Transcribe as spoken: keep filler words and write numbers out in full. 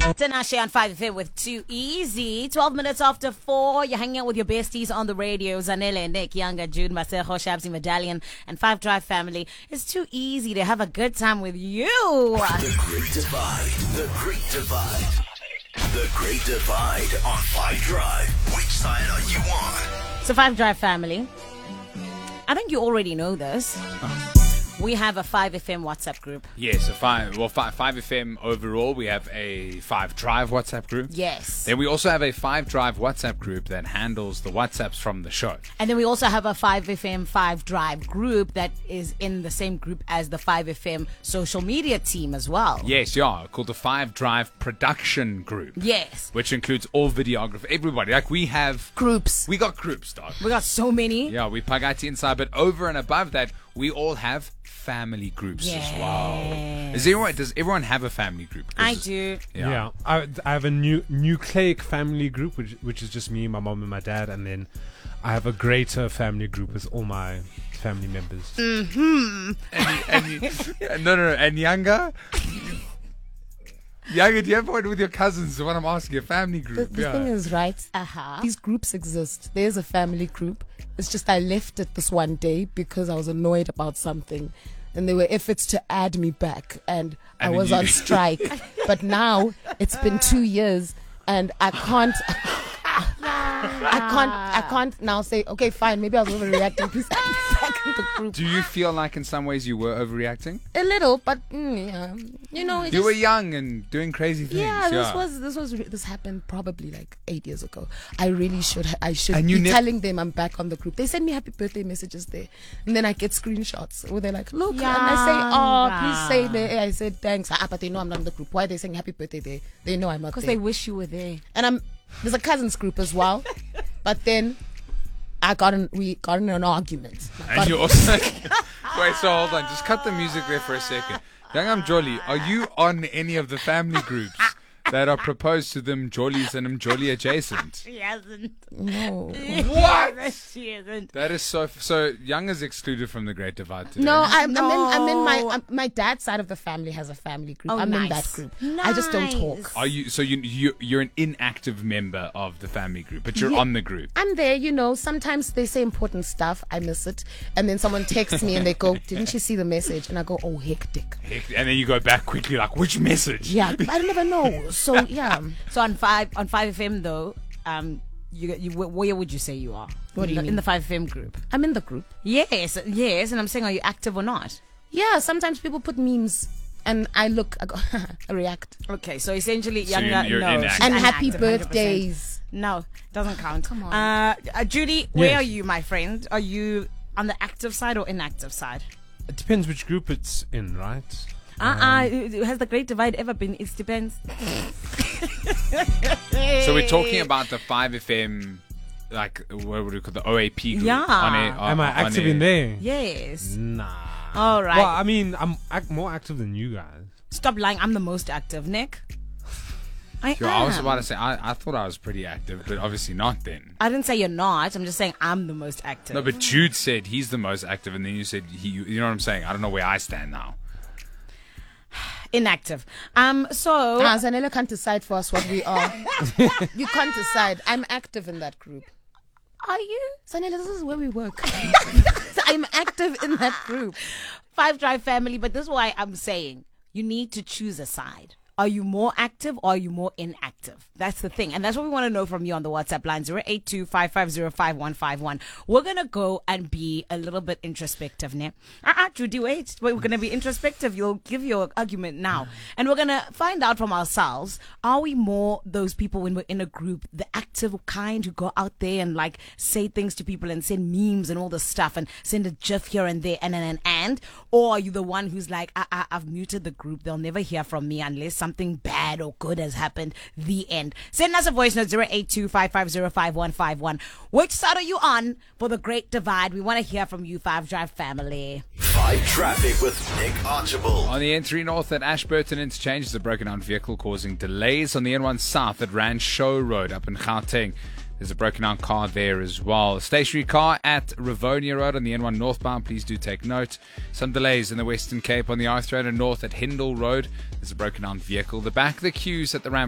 Tinashe on five F M with Too Easy. twelve minutes after four. You're hanging out with your besties on the radio. Zanele, Nick, Younger, Jude, Masejo, Shabzi, Medallion, and Five Drive family. It's too easy to have a good time with you. The Great Divide. The Great Divide. The Great Divide on Five Drive. Which side are you on? So, Five Drive family, I think you already know this. We have a five F M WhatsApp group. Yes, a five. Well, five, five F M overall. We have a Five Drive WhatsApp group. Yes. Then we also have a Five Drive WhatsApp group that handles the WhatsApps from the show. And then we also have a five F M five Drive group that is in the same group as the five F M social media team as well. Yes, yeah, called the Five Drive Production Group. Yes. Which includes all videography, everybody. Like we have Groups. We got groups, dog. We got so many. Yeah, we Pagati inside, but over and above that, we all have family groups yes. as well. Is everyone, does everyone have a family group? I do. Yeah, yeah. I, I have a new nucleic family group, which which is just me, my mom, and my dad, and then I have a greater family group with all my family members. Mm-hmm. And, and you, no, no, no, and younger. Younger, do you have one with your cousins? The one I'm asking, a family group. The, the yeah. thing is, right? Uh-huh. These groups exist. There's a family group. It's just I left it this one day because I was annoyed about something. And there were efforts to add me back. And, And I was you- on strike. But now it's been two years and I can't... I can't I can't now say, okay, fine, maybe I was overreacting. Please add me back in the group. Do you feel like in some ways you were overreacting? A little, but mm, yeah. You know, it You just, were young and doing crazy things. Yeah, this was this was re- this happened probably like eight years ago. I really should ha- I should And you be ne- telling them I'm back on the group. They send me happy birthday messages there, and then I get screenshots where they're like, "Look," and I say, "Oh, please say there." I said, "Thanks," ah, but they know I'm not in the group. Why are they saying happy birthday there? They know I'm not Because there. they wish you were there. And I'm there's a cousins group as well, but then I got in we got in an argument. I And got you in- also... Wait, so hold on. Just cut the music there for a second. Young Jolly, are you on any of the family groups that are proposed to them Jollies and them Jolly adjacent? She hasn't. no. What? She hasn't. That is so... So Young is excluded from the Great Divide today. No, I'm, I'm in. I'm in my. No. I'm, my dad's side of the family has a family group. Oh, I'm in that nice. group. I just don't talk. Nice. Are you... So you, you, you're an inactive member of the family group, but you're Yeah. on the group. I'm there, you know. Sometimes they say important stuff. I miss it, and then someone texts me and they go, "Didn't you see the message?" And I go, "Oh, hectic." Heck, and then you go back quickly like, which message? Yeah, I never know. So yeah. So on five on five F M though, um, you you where would you say you are? What do in you the, mean? in the five F M group? I'm in the group. Yes, yes, and I'm saying, are you active or not? Yeah. Sometimes people put memes, and I look, I go, I react. Okay, so essentially, So younger, you're no, inactive. she's And happy inactive, one hundred percent. birthdays. No, doesn't count. Come on. uh, uh, Judy. Where Yes. are you, my friend? Are you on the active side or inactive side? It depends which group it's in, right? Uh uh Has the Great Divide ever been? It depends. So we're talking about the five F M, like, what would we call the O A P group? Yeah. On a, on, Am I on active a- in there? Yes. Nah. All right. Well, I mean, I'm ac- more active than you guys. Stop lying. I'm the most active, Nick. I Yo, am. I was about to say, I, I thought I was pretty active, but obviously not then. I didn't say you're not. I'm just saying I'm the most active. No, but Jude said he's the most active, and then you said he. You know what I'm saying? I don't know where I stand now. Inactive. Um. So. Ah, Zanella can't decide for us what we are. You can't decide. I'm active in that group. Are you? Zanella, this is where we work. I'm active in that group. Five Drive family, but this is why I'm saying you need to choose a side. Are you more active or are you more inactive? That's the thing. And that's what we want to know from you on the WhatsApp line, zero eight two, five five zero, five one five one. We're going to go and be a little bit introspective now. Uh-uh, Judy, wait. We're going to be introspective. You'll give your argument now. And we're going to find out from ourselves, are we more those people when we're in a group, the active kind who go out there and like say things to people and send memes and all this stuff and send a gif here and there and and and, and or are you the one who's like, I, I, I've muted the group. They'll never hear from me unless something Something bad or good has happened. The end. Send us a voice note zero eight two, five five zero, five one five one. Which side are you on for the Great Divide? We want to hear from you, Five Drive family. Five Traffic with Nick Archibald. On the N three North at Ashburton Interchange, there's a broken down vehicle causing delays. On the N one South at Rand Show Road up in Gauteng, there's a broken down car there as well. A stationary car at Rivonia Road on the N one northbound. Please do take note. Some delays in the Western Cape on the Arthur North at Hindle Road. There's a broken down vehicle. The back of the queues at the ramp